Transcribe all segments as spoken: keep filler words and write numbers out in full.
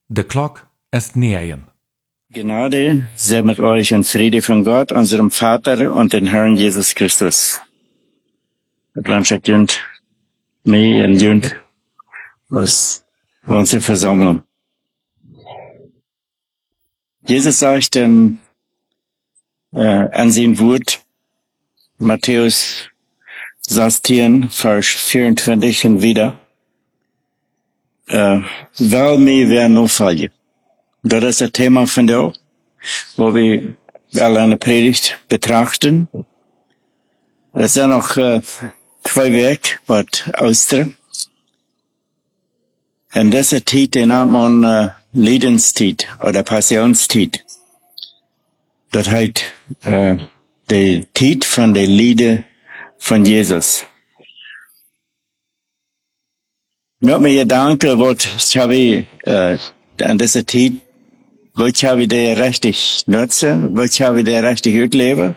The clock ist nähern. Gnade sei mit euch und Friede von Gott, unserem Vater und dem Herrn Jesus Christus. Het wünscht junt mij en junt aus unserer Versammlung. Jesus sagt in, äh, an sein Wort, Matthäus sechzehn, Vers vierundzwanzig und wieder, äh, wel mij weer nog vallen. Dat is het Thema von der, wo wir alle eine Predigt betrachten. Es sind noch äh, zwei Wege, was Ostern. Und diese Zeit, die nennt man äh, Leidenszeit oder Passionszeit. Das heißt, äh, die Zeit von der Liebe von Jesus. Ich habe mir gedacht, was habe ich äh, an dieser Zeit, was habe ich da richtig nutzen, was habe ich da richtig ausleben.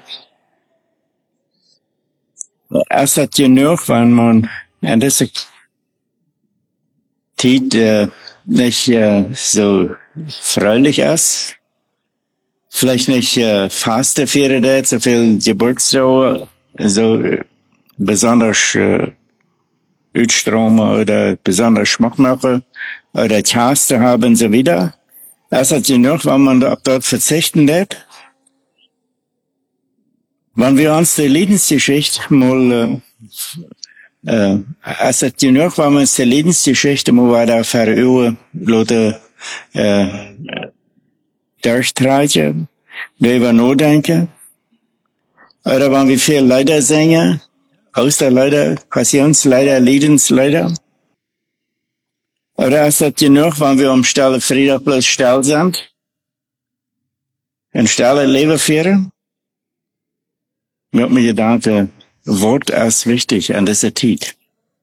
Es hat genug, wenn man an dieser Zeit äh, nicht äh, so fröhlich ist, vielleicht nicht äh, faste feiert, so viel Geburtstag, so äh, besonders äh, Utströme oder besonders Schmuck machen oder Chaste haben und so wieder. Es hat genug, wenn man auf dort verzichten lässt. Wenn wir uns die Lebensgeschichte mal, äh, äh, es hat genug, wenn wir uns die Lebensgeschichte mal weiter verüben, Leute, äh, durchtragen, darüber nachdenken. Oder wenn wir viel Leider singen, aus der Leider, Passionsleider, Leidensleider. Oder ist das genug, wenn wir um Stelle Friede bloß still sind? Und stille Leben führen? Ich hab mir gedacht, Wort ist wichtig an dieser Zeit.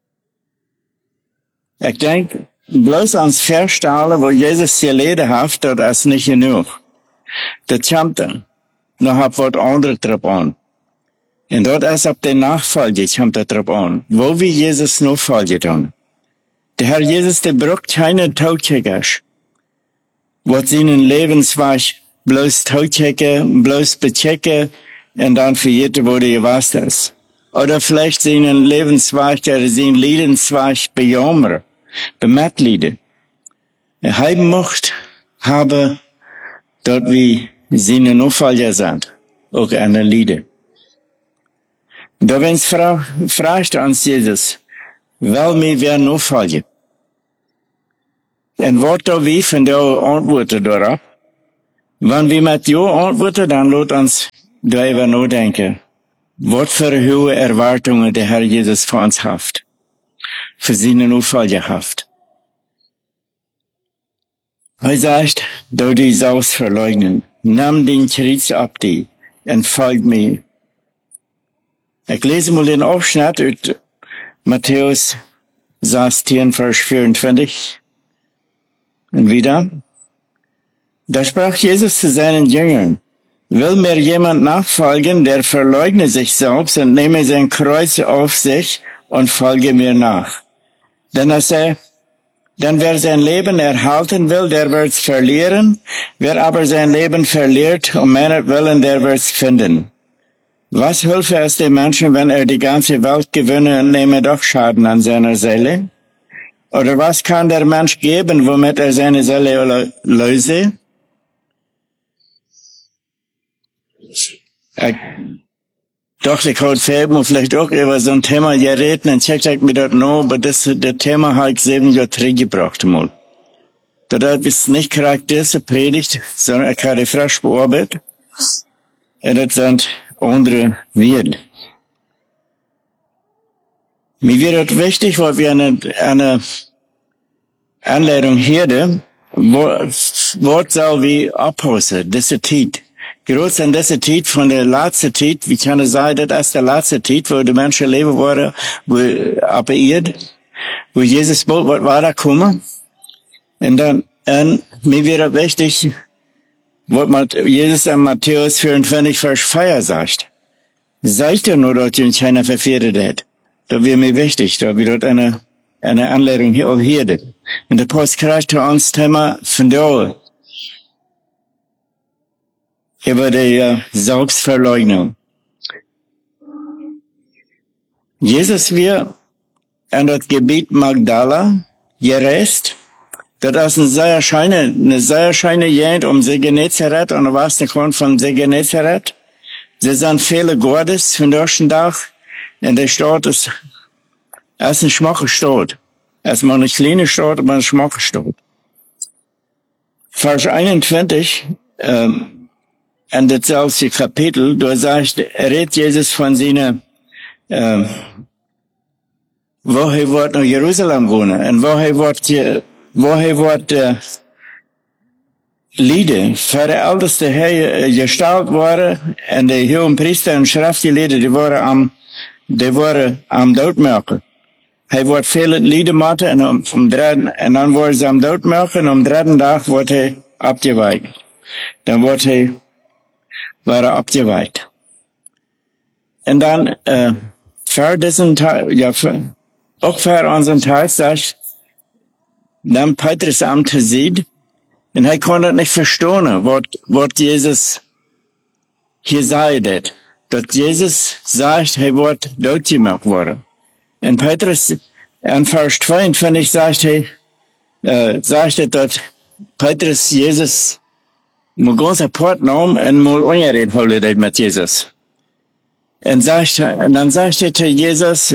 Ich denke, bloß ans Verstellen, wo Jesus geleden hat, das ist nicht genug. Das kommt dann noch auf was anderes drauf an. Und dort ist auf den Nachfolge kommt das drauf an. Wo wir Jesus nachfolgen dann. Der Herr Jesus, der braucht keine Tauchecker, was seinen Lebensweg bloß Tauchecker, bloß bechecken und dann für jede Woche gewasst ist. Oder vielleicht seinen Lebensweg, oder seinen Lebensweg bejammern, bemitleiden. Er haben macht, habe dort wie seine Nachfolger sind, auch eine Lieder. Da wenn's fra fragt ans Jesus, wel mir wer nachfolgen. En wat da wie von der Antworten darauf? Wenn wir mit Ja antworten, dann lasst uns darüber nachdenken, was für hohe Erwartungen der Herr Jesus für uns hat, für seine Nachfolger hat. Er sagt, du die Saus verleugnen, nimm den Kreuz ab die und folg mir. Ich lese mal den Aufschnitt aus Matthäus sechzehn, Vers vierundzwanzig. Und wieder. Da sprach Jesus zu seinen Jüngern, will mir jemand nachfolgen, der verleugne sich selbst und nehme sein Kreuz auf sich und folge mir nach. Denn er sagt, denn wer sein Leben erhalten will, der wird's verlieren. Wer aber sein Leben verliert, um meinetwillen, der wird's finden. Was hilft es dem Menschen, wenn er die ganze Welt gewinne und nehme doch Schaden an seiner Seele? Oder was kann der Mensch geben, womit er seine Seele löse? Ich dachte, ich heute Fäben vielleicht auch über so ein Thema geredet und checkt ich mir das noch, aber das, das Thema habe ich sieben Jahre zurückgebracht mal. Da habe ich nicht charakteristische Predigt, sondern ich habe frisch bearbeitet. Und das sind andere Werte. Mir wird wichtig, weil wir eine, eine Anleitung hier, was soll wir abpassen, diese Zeit. Groß an dieser Zeit, von der letzten Zeit, wie kann es sein, das ist der letzte Zeit, wo die Menschen leben waren, wo, auf der Erde, wo Jesus bald wird weiterkommen. Und dann, und mir wird wichtig, was Jesus an Matthäus vierundzwanzig, Vers vier sagt. Sagt er nur, dass ihn keiner verführt hat. Da wäre mir wichtig, da wird eine, eine Anleitung hier auch hier. Und der Post kriegt uns Thema von da über die uh, Selbstverleugnung. Jesus wir in das Gebiet Magdala gereist. Das ist eine sehr schöne, eine sehr schöne Gegend um See Genezareth und was der Grund von See Genezareth. Sie sind viele Gottes von der ersten Tag. Und der Stadt ist, es ist ein schmacher Stadt. Es ist mal eine kleine Stadt, aber ein schmacher Stadt. Vers einundzwanzig, ähm, in das selbste Kapitel, da sagt, redet Jesus von seiner, ähm, wo er wird nach Jerusalem wohnen, und wo er wird, wo er wird, äh, Lieder für die älteste Herr gestaltet worden, und die hohen Priester und Schriftgelehrten, die waren am, die waren am Doodmaken. Hij wordt veel lieden maken en om, om dritten, en dan wordt ze am doodmaken en om dritten dag wordt hij abgeweikt. Dan wordt hij, waar hij abgeweikt. En dan, uh, voor diesen Tag, ja, für, auch für unseren Tag, sagt, dann Petrus am te ziet, en hij kon het niet verstaan, wat, wat Jezus hier zei dat. Dat Jezus sagt, hij wordt doodgemaakt worden. En Petrus, in Vers zweiundzwanzig sagt hij, uh, sagt hij dat Petrus Jezus moet ganz apart nemen en moet ongereed houden met Jezus. En, sagt, en dan sagt hij te Jezus,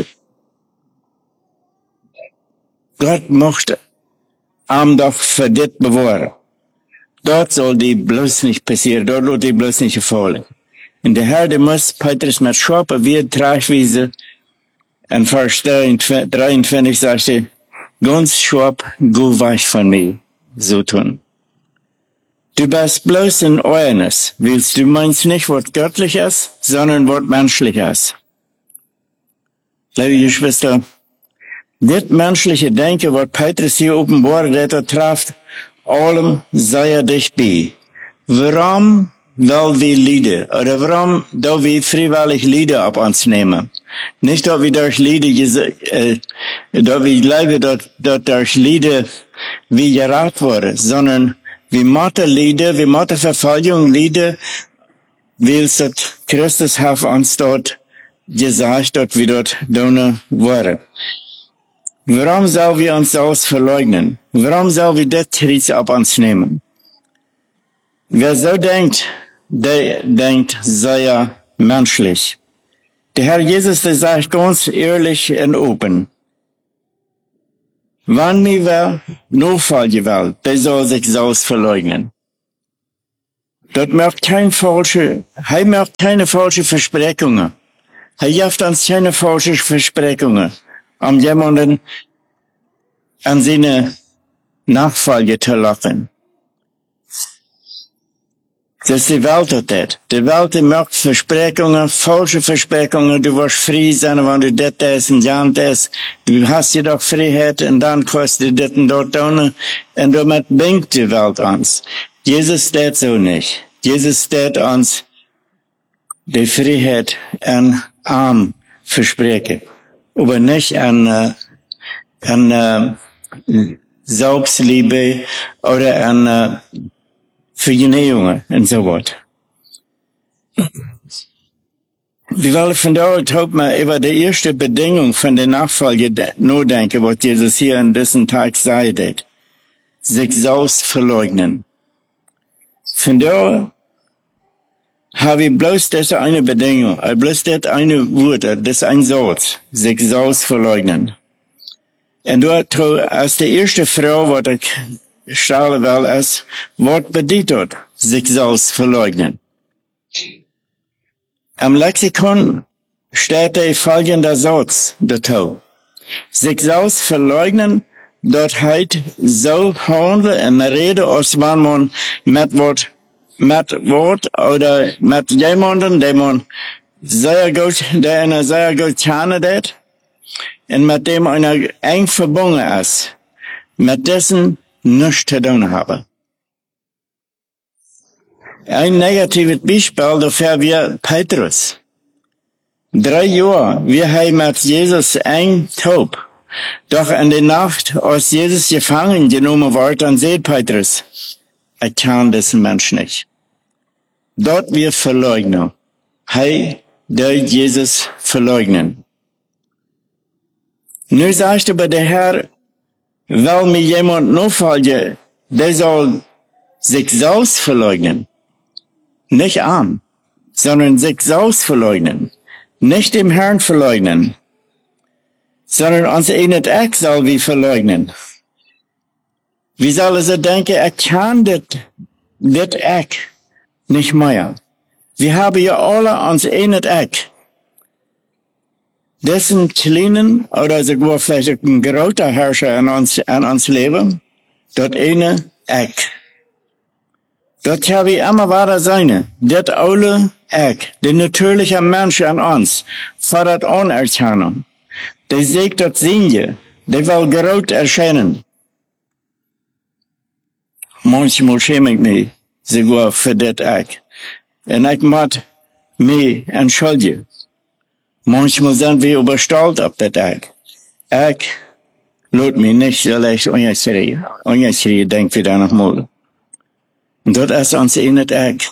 Gott mocht am doch für dit bewahren. Dort soll die bloß nicht passieren, dort wird die bloß nicht gefallen. Und der Herr, der muss Petrus mit scharper Wirt Tragweise, in Vers dreiundzwanzig sagt er, ganz scharp, geh weg von mir, so tun. Du bist bloß in Euernis, willst du meinst nicht, was göttlich ist, sondern was menschlich ist. Liebe Geschwister, das menschliche Denken, was Petrus hier offenbart, das trifft allem sei er dich bei. Warum will wir Lieder, oder warum da wir freiwillig Lieder ab uns nehmen? Nicht, dass wir durch Lieder, äh, dass wir glauben, dass, dass durch Lieder wie gerat worden, sondern wir machen Lieder, wir machen Verfolgung Lieder, weil es Christus hat uns dort gesagt, dass wir dort tun wollen. Warum sollen wir uns selbst verleugnen? Warum sollen wir das Tritt ab uns nehmen? Wer so denkt, der denkt sehr menschlich. Der Herr Jesus, der sagt ganz ehrlich und open. Wann mir wer Notfall gewählt, der soll sich selbst verleugnen. Dort macht kein falsche, er macht keine falsche Versprechungen. Er gibt uns keine falsche Versprechungen, um jemanden an seine Nachfolge zu locken. Das ist die Welt hat das. Die Welt macht Versprechungen, falsche Versprechungen. Du wirst frei sein, wenn du das ist und das ist. Du hast jedoch Freiheit und dann kannst du das und dort tun. Und damit bringt die Welt uns. Jesus steht so nicht. Jesus steht uns die Freiheit an Arm versprechen. Aber nicht an, uh, an uh, Selbstliebe oder an uh, Vergenehmungen und so was. Wir wollen von dort auch mal über die erste Bedingung von der Nachfolge nachdenken, was Jesus hier an diesem Tag sagt. Sich selbst verleugnen. Von dort habe ich bloß diese eine Bedingung, bloß das eine Wort, das ein Satz, sich selbst verleugnen. Und dort, als die erste Frau, was ich stellen will, ist, was bedeutet sich selbst verleugnen? Am Lexikon steht der folgende Satz dazu. Sich selbst verleugnen, dort halt so handeln und reden, als wenn man mit Wort, mit Wort oder mit jemandem, der man sehr gut, der eine sehr gut kennt, und mit dem einer eng verbunden ist, mit dessen nichts zu tun haben. Ein negatives Beispiel dafür wäre Petrus. Drei Jahre, wir haben mit Jesus eng taub. Doch in der Nacht, als Jesus gefangen genommen wird, dann sieht Petrus, er kann diesen Mensch nicht. Dort wir verleugnen. Hey, der Jesus verleugnen. Nu sagst du aber der Herr, weil mir jemand nachfolge, der soll sich selbst verleugnen. Nicht an, sondern sich selbst verleugnen. Nicht dem Herrn verleugnen, sondern uns nicht echt soll wir verleugnen. Wie soll er denken, er kann das, das echt nicht mehr. Wir haben ja alle uns nicht echt. Dessen kleinen, oder sogar vielleicht ein großer Herrscher an uns, an uns Leben, dort eine echt. Dort habe ich immer weiter sein. Das alle echt. Der natürliche Mensch an uns fordert Anerkennung. Der sieht das Sinn, der will groß erscheinen. Manchmal schäme ich mich sogar für das echt. Und ich muss mich entschuldigen. Manchmal sind wir überstolz auf das echt. Ich lasse mich nicht so leicht ungeschrien. Ungeschrien, denkt wieder noch mal. Und dort ist uns in das echt.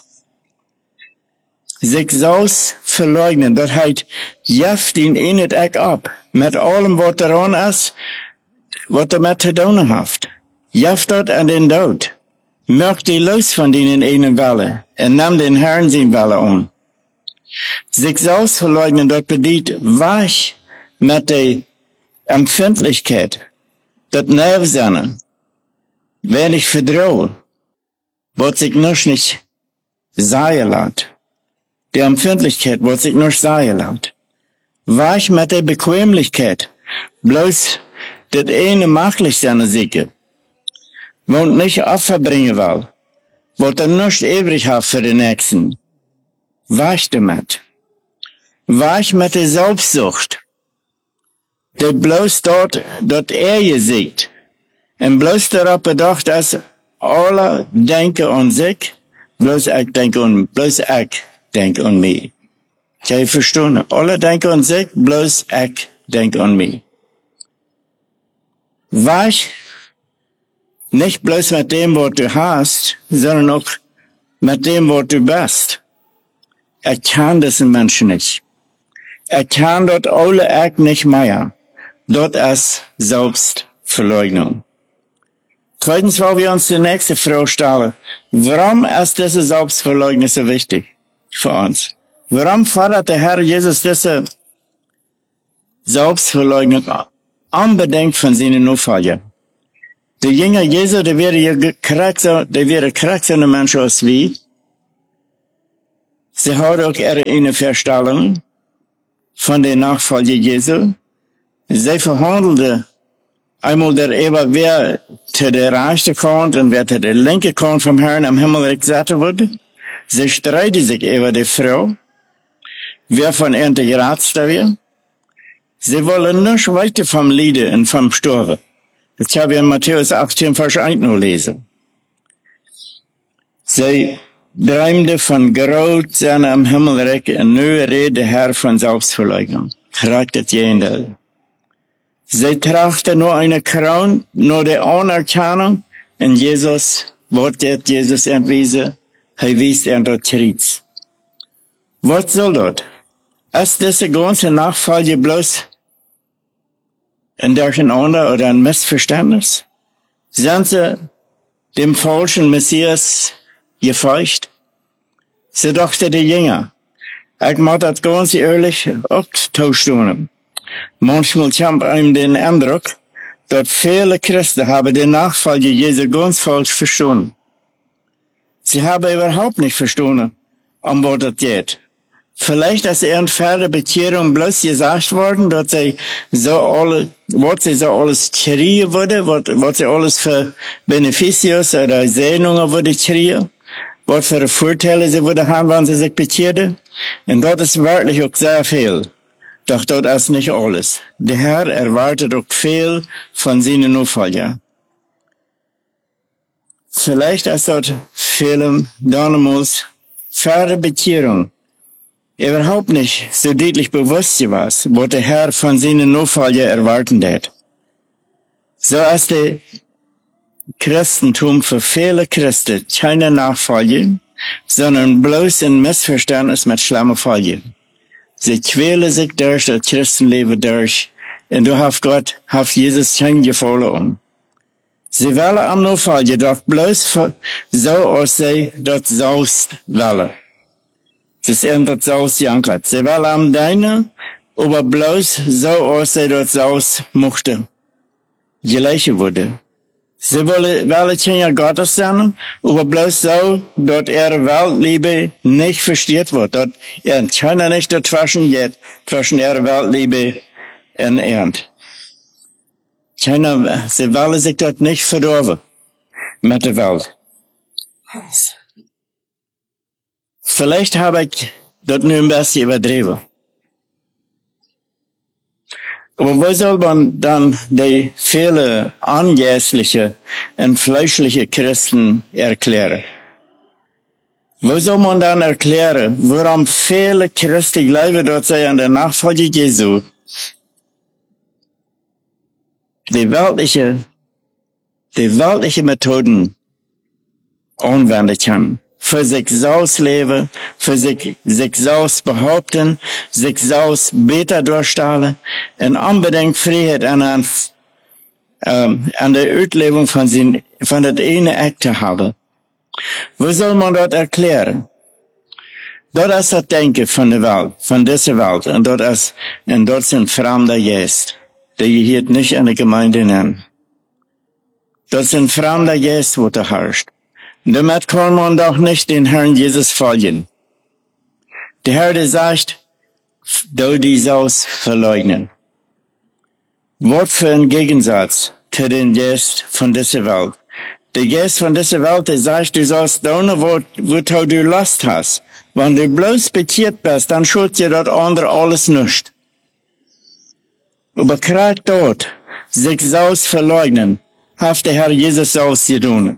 Sich selbst verleugnen, das heißt, jeft ihn in das echt ab. Mit allem, was daran ist, was damit zu tun hat. Jeft dort an den Tod. Mögt die los von denen einen Welle und nimm den Herrn sein Welle an. Sich selbst verleugnen, dort bedient weich mit der Empfindlichkeit, das Nervsinne, wenig Vertrauen, was sich noch nicht sagen lässt. Die Empfindlichkeit, was sich noch sagen lässt. Weich mit der Bequemlichkeit, bloß das eine machlich seine Siege. Und nicht Opfer bringen will, was er nicht übrig hat für den Nächsten. Weich damit. Weich mit der Selbstsucht. Der bloß dort, dort er sieht. Und bloß darauf bedacht, dass alle denken an sich, bloß ich denke an, bloß ich denke an mich. Kann ich verstehen? Alle denken an sich, bloß ich denke an mich. Weich nicht bloß mit dem, was du hast, sondern auch mit dem, was du bist. Er kann diesen Menschen nicht. Er kann dort alle Eck nicht mehr. Dort ist Selbstverleugnung. Zweitens wollen wir uns die nächste Frage stellen. Warum ist diese Selbstverleugnung so wichtig für uns? Warum fordert der Herr Jesus diese Selbstverleugnung unbedingt von seinen Nachfolgern? Der Jünger Jesu, der wäre ja Charakter, der wäre Charakter ein Mensch als wie. Sie hat auch eine Vorstellung von der Nachfolge Jesu. Sie verhandelte einmal darüber, wer zu der rechten Kant und wer zu der linken Kant vom Herrn am Himmel gesetzt wurde. Sie streiten sich über die Frau, wer von ihnen der Geratste wird. Sie wollen nicht weiter vom Liede und vom Sterben. Das habe ich in Matthäus achtzehn, Vers eins nur lesen. Sie träumte von Graut sein am Himmelreich und nun redet der Herr von Selbstverleugnung. Charakter jene. Sie trachte nur eine Krone, nur die Anerkennung in Jesus, wird jetzt Jesus entwiesen, er wies er dort Kreuz. Was soll dort? Ist diese ganze Nachfolge bloß ein Durcheinander oder ein Missverständnis? Sind sie dem falschen Messias gefolgt? Sie dachte die Jünger. Ich muss das ganz ehrlich auch tauschen. Manchmal kommt einem den Eindruck, dass viele Christen haben die Nachfolge Jesu ganz falsch verstanden. Sie haben überhaupt nicht verstanden, um was das geht. Vielleicht ist ihren Vater Bekehrung bloß gesagt worden, dass sie so alle, was sie so alles kriegen würde, was, was sie alles für Beneficios oder Segnungen würde kriegen, was für Vorteile sie würde haben, wenn sie sich bekehrte. Und dort ist wirklich auch sehr viel. Doch dort ist nicht alles. Der Herr erwartet auch viel von seinen Nachfolgern. Vielleicht ist dort vielen damals Vater Bekehrung überhaupt nicht so deutlich bewusst was, was der Herr von seinen Nachfolgern erwarten hat. So als der Christentum für viele Christen keine Nachfolge, sondern bloß ein Missverständnis mit schlimmer Folge. Sie quälen sich durch das Christenleben durch, und du hast Gott, hast Jesus kein Gefallen um. Sie wollen am nur folgen, doch bloß so, als sie das selbst wollen. Das ändert selbst jankert. Sie wollen am deine, aber bloß so, als sie das selbst mochten. Gleiche wurde. Sie wollen, wollen Kinder Gottes sein, aber bloß so, dass ihre Weltliebe nicht versteht wird, dass er keiner nicht dazwischen geht, zwischen ihrer Weltliebe und Ernst. Keiner, sie wollen sich dort nicht verdorben mit der Welt. Vielleicht habe ich dort nur ein bisschen übertrieben. Aber wo soll man dann die viele angeistliche und fleischliche Christen erklären? Wo soll man dann erklären, warum viele Christen glauben, dass sie an der Nachfolge Jesu die weltliche, die weltliche Methoden anwenden kann? Für sich selbst leben, für sich, sich selbst behaupten, sich selbst besser durchstellen und unbedingt Freiheit an, an, ähm, an der Auslebung von, sin, von der eine Akte haben. Wo soll man das erklären? Dort ist das Denken von der Welt, von dieser Welt, und dort ist, und dort sind fremde Geist, die hier nicht an der Gemeinde nennen. Dort sind fremde Geist, wo der herrscht. Damit kann man doch nicht den Herrn Jesus folgen. Der Herr, der sagt, du die sollst verleugnen. Was für ein Gegensatz zu den Geist von dieser Welt. Der Geist von dieser Welt, der sagt, du sollst tun, wo, wo du Lust hast. Wenn du bloß bekehrt bist, dann schuld dir dort andere alles nicht. Aber gerade dort, sich selbst verleugnen, hat der Herr Jesus selbst getan.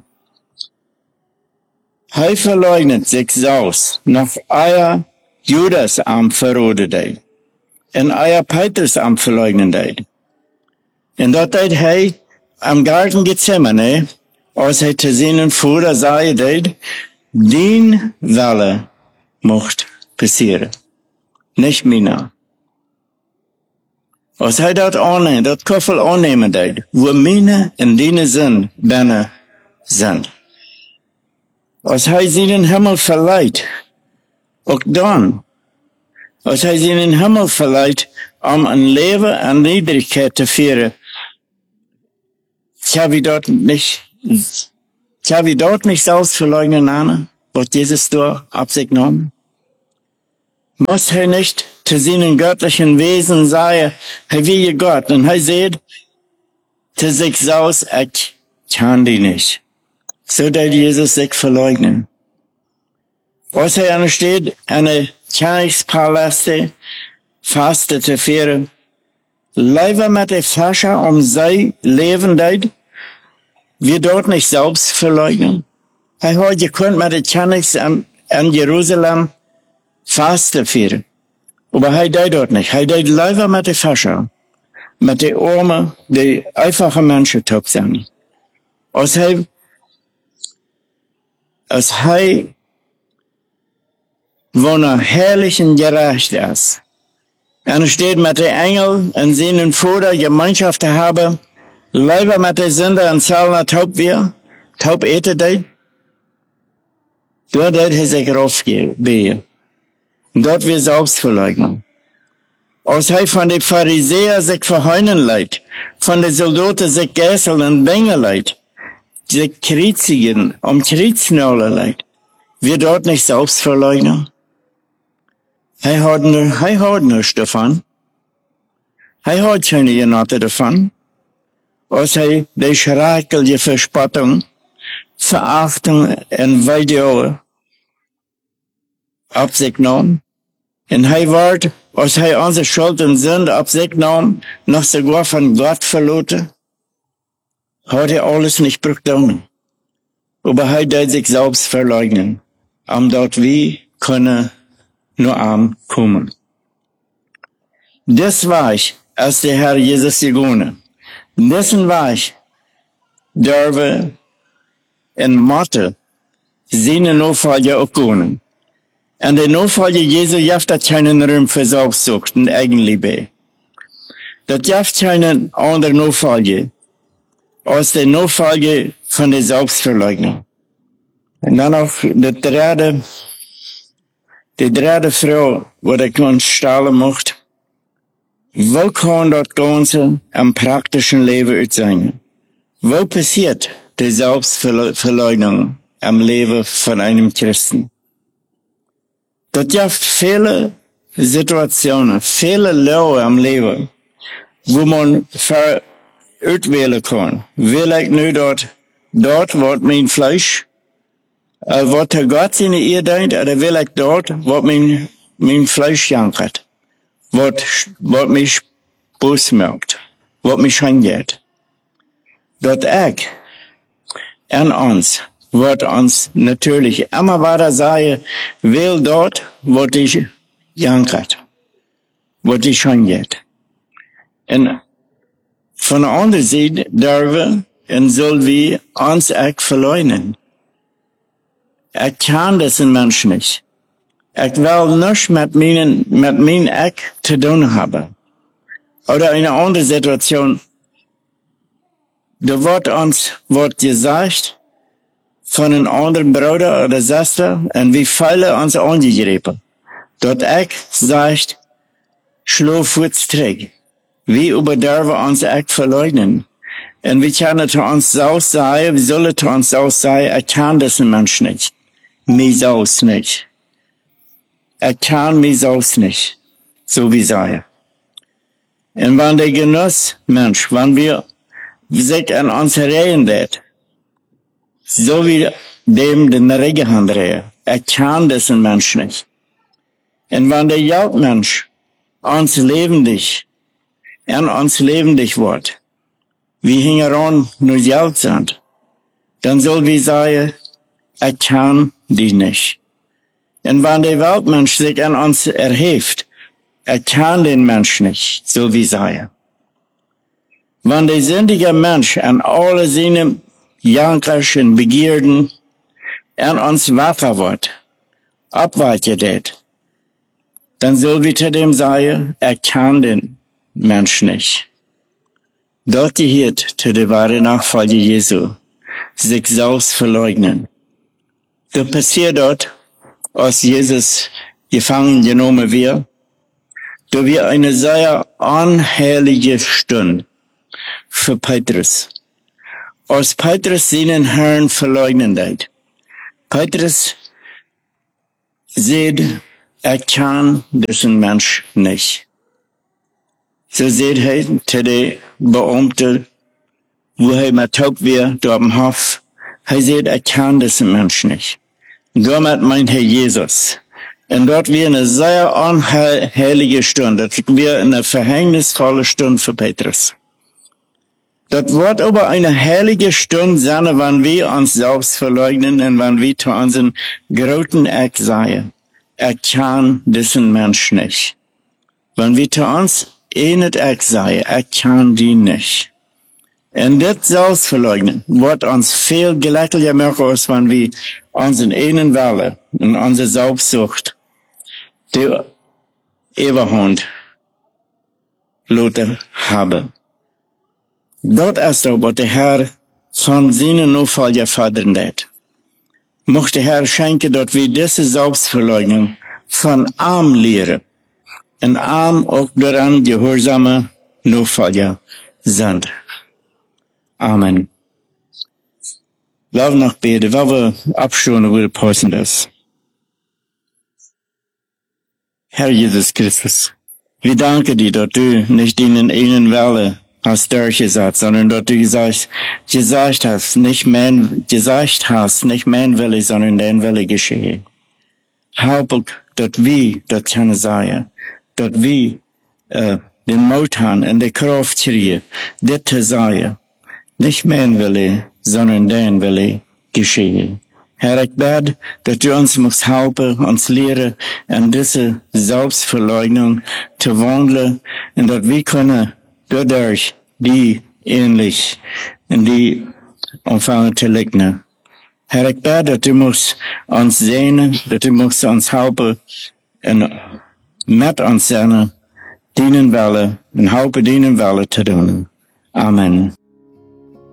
Er verleugnet sich selbst, nach euer Judas am verrodet, und euer Petrus am verleugnet. Und dort hat er am Garten Gethsemane, als er zu seinen Vater sagte, den Wille mocht passieren, nicht meiner. Als er dort annehmen, dort Koffer annehmen deed, wo meine in deine Sinn benne sind. Als hij sie in den Himmel verleiht, auch dann, als hij sie in den Himmel verleiht, um ein Leben an Niedrigkeit zu führen, ich habe dort nicht, ich habe dort nicht selbst verleugnen, Anna, was Jesus dort ab sich nahm. Muss er nicht zu seinen göttlichen Wesen sagen, er will Gott, und er sagt zu sich selbst, ich kann die nicht. So dass Jesus sich verleugnen. Als er ansteht, eine Königspaläste, faste zu führen, leider mit der Flasche um sein Leben deed, wir dort nicht selbst verleugnen. Er hat gekonnt mit der Königs in Jerusalem faste führen. Aber er deed dort nicht. Er deed leider mit der Flasche, mit der Arme, die einfache Menschen top sind. Als er Als hij von einer herrlichen gerecht ist. Und er steht mit den Engeln und seinen Vater Gemeinschaft zu haben, leider mit den Sünder und Zahlen taub wir, taub ete deed. Dort hat er sich raufgehen. Dort wir selbst verleugnen. Als hij von den Pharisäern sich verheunen leidt, von den Soldaten sich geißeln und bängen leidt, die Kreuzigen um Kreuznäule leid, wir dort nicht selbst verleugnen. Er hat nur, er hat nichts davon. Er hat keine Genotte davon. Als er die schreckliche Verspottung, Verachtung und Weidauer auf sich nahm. Und er wird, als er unsere Schuld und Sünde auf sich nahm, noch sogar von Gott verloren, hat er alles nicht bekommen. Aber er hat sich selbst verleugnen, um dort wie können nur am kommen. Das war ich, als der Herr Jesus gegangen. Dessen war ich, durven en moeten zijn Nachfolger ook kunnen. En de Nachfolger Jesu heeft dat geen ruimte voor zelfzucht en eigenliebe. Dat heeft geen andere Nachfolger als de Nachfolger van de zelfverleugnung. En dan nog de derde, de derde vrouw, wat ik ons stellen mocht. Wo kan dat Ganze am praktischen Leben uit zijn? Wo passiert die Selbstverleugnung am Leben von einem Christen? Dat heeft viele Situationen, viele Leute am Leben, wo man uitwählen kann. Wil ik nu dat, dat wat mijn Fleisch, uh, wat der Gott in ihr denkt, oder will ich dort, wat mijn, mijn Fleisch jankert, wat, wat mich boos maakt, wat mich angeht. Dat ik en ons, wat ons natürlich immer weiter sagen, will dort, wat ich jankert, wat ich angeht. En van de andere zijde durven en zullen we ons ook verleugnen. Ik kan deze mens niet. Ik wil niets met mijn, met mijn ik te doen hebben. Oder in een andere situatie. Er wordt ons wordt gezegd van een andere broeder of zuster en we vallen ons aangegrepen. Dat ik zegt, schlaf voets terug. We überdürfen uns echt verleugnen. Und wir können zu uns selbst sagen, wir sollen zu uns selbst sagen, ich kann diesen Mensch nicht. Mich selbst nicht. Ich kann mich selbst nicht. So wie sagen. Und wenn der Genussmensch, wenn wir sich an uns erinnern, so wie dem den Regenhand drehen, ich kann diesen Mensch nicht. Und wenn der Geldmensch uns lebendig en ons levendig wordt, wie hingen aan nur Geld sind, dann soll wir sagen, ich kann die nicht. Und wenn der Weltmensch sich an uns erhebt, ich kann den Mensch nicht, soll wir sagen. Wenn der sündige Mensch an alle seine jankerschen Begierden an uns wacher wird, abweicht, dann soll wir zu dem sagen, ich kann den Mensch nicht. Dort gehört zu der wahren Nachfolge Jesu, sich selbst verleugnen. Da passiert dort, als Jesus gefangen genommen wird, da wird eine sehr unherrliche Stunde für Petrus. Als Petrus seinen Herrn verleugnen hat, Petrus sieht, er kann diesen Mensch nicht. So seht hij te de Beamte, wo hij met taub weer door am Hof. Hij seht, ik kan deze mens niet. Damit meint Herr Jesus. Und dort wir eine sehr unheilige Stunde. Das wir eine verhängnisvolle Stunde für Petrus. Das wird aber eine heilige Stunde sein, wenn wir uns selbst verleugnen und wenn wir zu unseren großen Ich sagen, ich kann diesen Mensch nicht. Wenn wir zu uns Enet ich sei, ich kann die nicht. Und das Selbstverleugnen wird uns viel glücklicher machen, als wenn wir unseren einen Wille und unsere Selbstsucht die Überhand lassen haben. Dort ist auch, was der Herr von seinen Nachfolger fordern hat. Mochte der Herr schenken, dass wir diese Selbstverleugnung von arm lehren. En arm ook daran gehorsame Nachfolger sind. Amen. Laten we nog beten, waar we afschonen willen passen das. Herr Jesus Christus, wir danken dir, dass du nicht in einen Welle hast durchgesagt, sondern dass du gesagt, gesagt hast, nicht mein, gesagt hast, nicht mein Wille, sondern dein Wille geschehe. Help, dass wir das können sagen. Dat we uh, den Mut haben und die Kraft kriegen, das zu sagen. Nicht mein Wille, sondern dein Wille geschehen. Herr, ich bete, dass du uns musst helfen, uns lehren, an diese Selbstverleugnung zu wandeln und dass wir können dadurch die ähnlich in die ontvangen te liggen. Herr, ik bid dat u moest ons zijn, dat u moest ons helpen en met ons zijn dienen willen en helpen dienen willen te doen. Amen.